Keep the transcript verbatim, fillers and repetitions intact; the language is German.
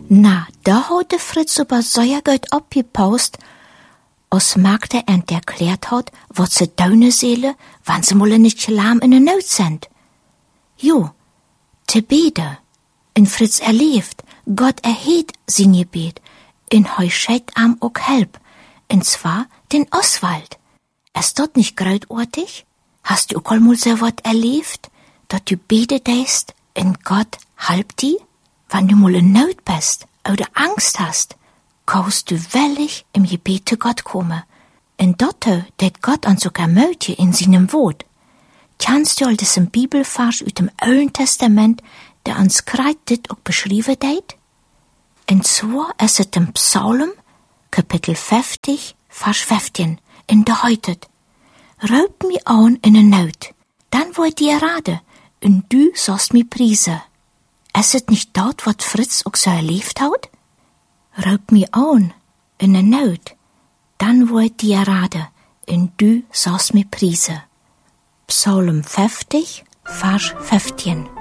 Na, da hat der Fritz aber sehr gut abgepaust, als Magde ent erklärt hat, was sie tun sollen, wenn sie mal nicht lahm in der Not sind. Jo, te bete. En Fritz erlebt, Gott erheht sein Gebet, en heu scheit am auch help, und zwar den Oswald. Ist dort nicht großartig? Hast du auch mal so was erlebt, dass du betest und Gott halb die? Wenn du mal in Not bist oder Angst hast, kannst du wellig im Gebet zu Gott kommen. Und dort det Gott an sogar Möte in seinem Wort. Kennst du all das im Bibelvers aus dem Alten Testament, der uns kreitet auch beschrieben deed? Und zwar ist es im Psalm, Kapitel fünfzig, Vers fünfzehn, in der heutet: Raub mi an in een Not, dann wollt ihr rade, und du sollst mi priesen. Ist es nicht dort, was Fritz auch so erlebt hat? Raub mi an in een Not, dann wollt ihr rade, und du sollst mi priesen. Psalm fünfzig, Vers fünfzehn.